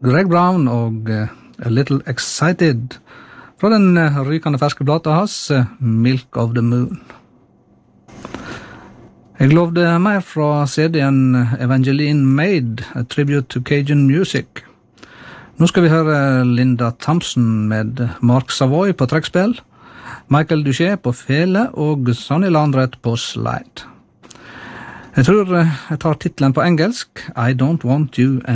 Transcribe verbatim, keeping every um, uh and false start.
Greg Brown og uh, A Little Excited fra den uh, rykende ferske plata hans, uh, Milk of the Moon. Jeg lovde mer fra C D-en Evangeline Maid, A Tribute to Cajun Music. Nå skal vi høre Linda Thompson med Mark Savoy på trekkspill, Michael Duché på fele og Sonny Landreth på slide. Jeg tror jeg tar titlen på engelsk, I Don't Want You